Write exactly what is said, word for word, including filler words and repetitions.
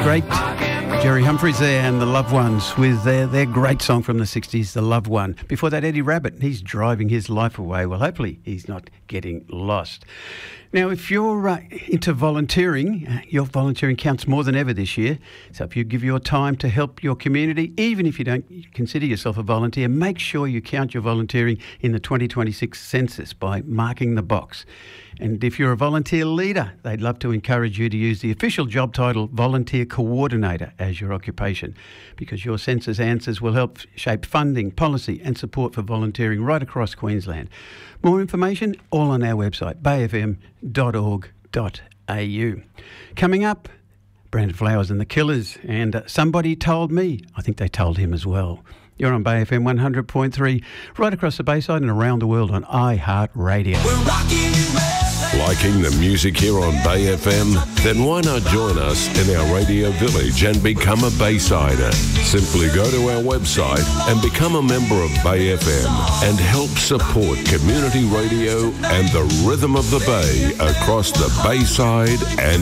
great Jerry Humphries there and the Loved Ones with their, their great song from the sixties, The Loved One. Before that, Eddie Rabbit, he's driving his life away. Well, hopefully he's not getting lost. Now, if you're uh, into volunteering, uh, your volunteering counts more than ever this year. So if you give your time to help your community, even if you don't consider yourself a volunteer, make sure you count your volunteering in the twenty twenty-six census by marking the box. And if you're a volunteer leader, they'd love to encourage you to use the official job title Volunteer Coordinator as your occupation, because your census answers will help shape funding, policy and support for volunteering right across Queensland. More information, all on our website, bay f m dot org dot a u. Coming up, Brandon Flowers and the Killers, and uh, Somebody Told Me. I think they told him as well. You're on Bay F M one hundred point three, right across the Bayside and around the world on iHeartRadio. We're rocking Liking the music here on Bay F M? Then why not join us in our radio village and become a Baysider? Simply go to our website and become a member of Bay F M and help support community radio and the rhythm of the Bay across the Bayside and